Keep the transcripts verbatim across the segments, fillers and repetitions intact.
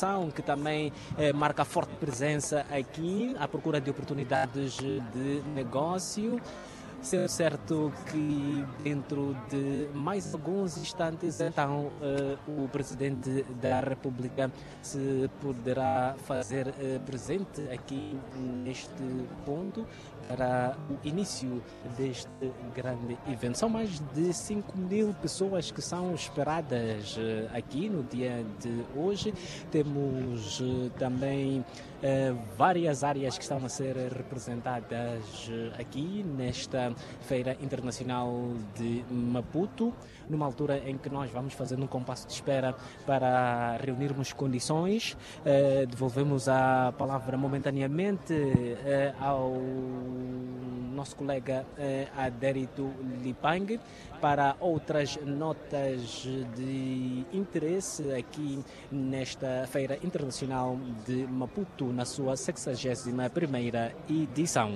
que também eh, marca forte presença aqui à procura de oportunidades de negócio. Sendo certo que dentro de mais alguns instantes, então, uh, o Presidente da República se poderá fazer uh, presente aqui neste ponto para o início deste grande evento. São mais de cinco mil pessoas que são esperadas uh, aqui no dia de hoje. Temos uh, também Uh, várias áreas que estão a ser representadas uh, aqui nesta Feira Internacional de Maputo, numa altura em que nós vamos fazendo um compasso de espera para reunirmos condições. Uh, devolvemos a palavra momentaneamente uh, ao nosso colega uh, Adérito Lipang para outras notas de interesse aqui nesta Feira Internacional de Maputo, na sua sexagésima primeira edição.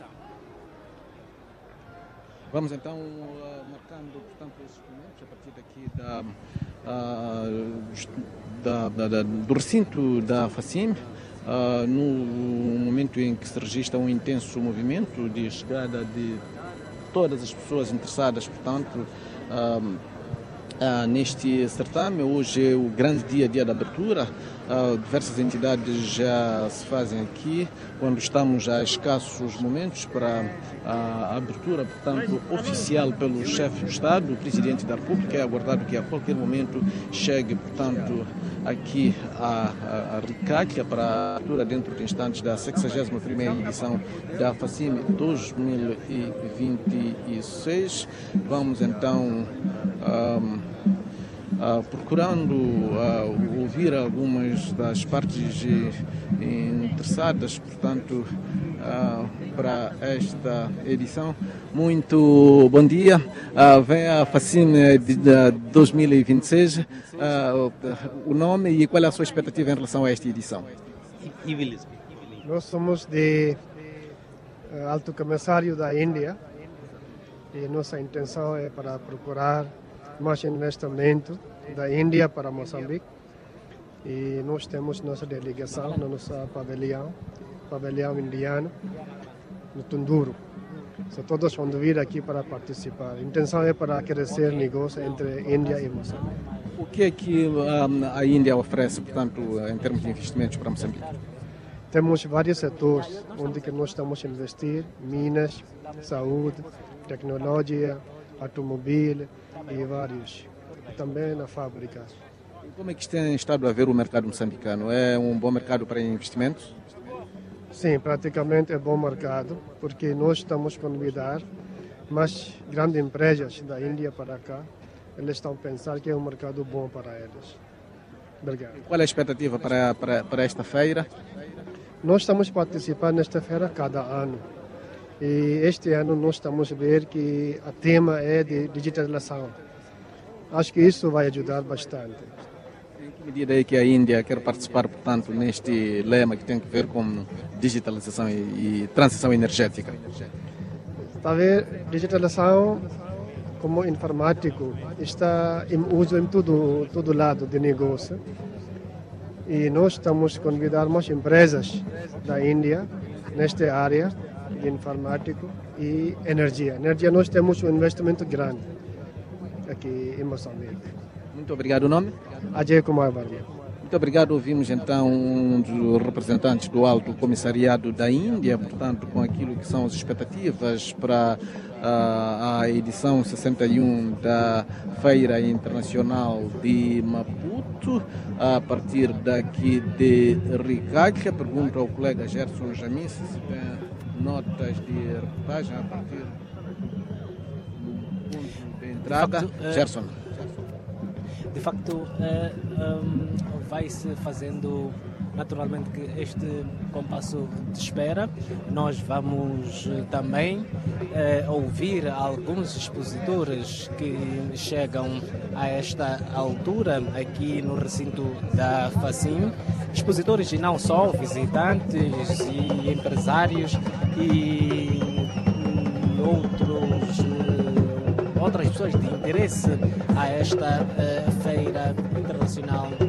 Vamos então uh, marcando, portanto, esses momentos a partir daqui da, uh, da, da, da, do recinto da FACIM, uh, no momento em que se registra um intenso movimento de chegada de todas as pessoas interessadas, portanto, uh, uh, neste certame. Hoje é o grande dia, dia da abertura. Uh, diversas entidades já se fazem aqui, quando estamos a escassos momentos para a abertura, portanto, oficial pelo chefe do Estado, o Presidente da República. É aguardado que a qualquer momento chegue, portanto, aqui a, a, a Ricáquia para a abertura dentro de instantes da sexagésima primeira edição da FACIM dois mil e vinte e seis. Vamos então um, Uh, procurando uh, ouvir algumas das partes interessadas, portanto, uh, para esta edição. Muito bom dia. Uh, vem a FACIM de, de dois mil e vinte e seis. Uh, o nome e qual é a sua expectativa em relação a esta edição? Nós somos de uh, Alto Comissário da Índia e nossa intenção é para procurar mais investimento da Índia para Moçambique, e nós temos nossa delegação no nosso pavilhão, pavilhão indiano, no Tunduro. So, todos vão vir aqui para participar. A intenção é para crescer negócio entre Índia e Moçambique. O que é que um, a Índia oferece, portanto, em termos de investimentos para Moçambique? Temos vários setores onde que nós estamos a investir: minas, saúde, tecnologia, automóvel e vários. E também na fábrica. Como é que tem estado a ver o mercado moçambicano? É um bom mercado para investimentos? Sim, praticamente é bom mercado, porque nós estamos a convidar mais grandes empresas da Índia para cá. Eles estão a pensar que é um mercado bom para eles. Obrigado. Qual é a expectativa para, para, para esta feira? Nós estamos a participar nesta feira cada ano. E este ano nós estamos a ver que o tema é de digitalização. Acho que isso vai ajudar bastante. Em que medida é que a Índia quer participar, portanto, neste lema que tem a ver com digitalização e, e transição energética? Está a ver, digitalização como informático está em uso em todo, todo lado de negócio. E nós estamos a convidar mais empresas da Índia nesta área de informático e energia. Energia, nós temos um investimento grande aqui em Moçambique. Muito obrigado. O nome? Ajay Kumar Varma. Muito obrigado. Ouvimos então um dos representantes do Alto Comissariado da Índia, portanto, com aquilo que são as expectativas para uh, a edição sessenta e um da Feira Internacional de Maputo, a partir daqui de Ricáquia. Pergunto ao colega Gerson Jamin se tem notas de reportagem a partir do ponto de entrada. De facto, Gerson. De facto, uh, um, vai-se fazendo naturalmente que este compasso de espera. Nós vamos uh, também uh, ouvir alguns expositores que chegam a esta altura aqui no recinto da FACIM. Expositores e não só, visitantes e empresários e outros, outras pessoas de interesse a esta uh, Feira Internacional